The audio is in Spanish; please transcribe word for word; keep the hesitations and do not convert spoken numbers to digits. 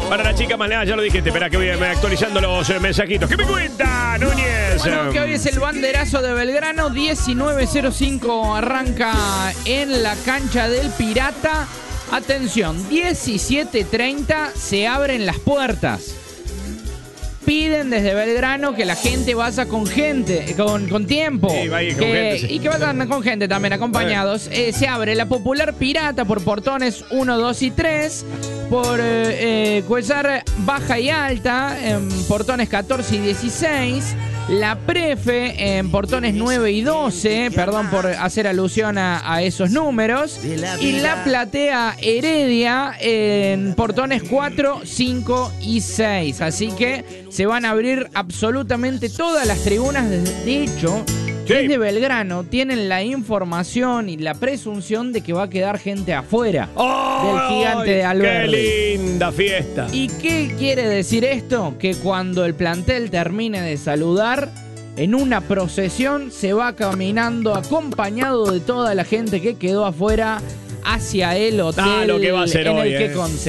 Para la chica más leal, ya lo dijiste. Espera que voy actualizando los eh, mensajitos. ¿Qué me cuenta, Núñez? Bueno, que hoy es el banderazo de Belgrano. diecinueve cero cinco arranca en la cancha del Pirata. Atención, diecisiete treinta se abren las puertas. Piden desde Belgrano que la gente vaya con gente, con, con tiempo. Sí, vaya con que, gente, sí. Y que vayan con gente también, acompañados. Eh, se abre la Popular Pirata por portones uno, dos y tres. Por eh, eh, Cuellar Baja y Alta en portones catorce y dieciséis. La Prefe en portones nueve y doce, perdón por hacer alusión a, a esos números. Y la Platea Heredia en portones cuatro, cinco y seis. Así que se van a abrir absolutamente todas las tribunas. De hecho, desde Belgrano tienen la información y la presunción de que va a quedar gente afuera ¡Oh! del Gigante de Alberdi. ¡Qué linda fiesta! ¿Y qué quiere decir esto? Que cuando el plantel termine de saludar, en una procesión se va caminando acompañado de toda la gente que quedó afuera hacia el hotel Ah, lo que va a hacer en hoy, el que eh. concentra.